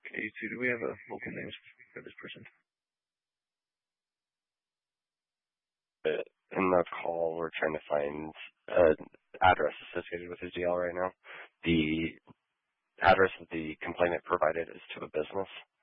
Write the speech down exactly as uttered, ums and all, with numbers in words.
Okay, so do we have a local name for this person? In the call, we're trying to find an address associated with his D L right now. The address that the complainant provided is to a business.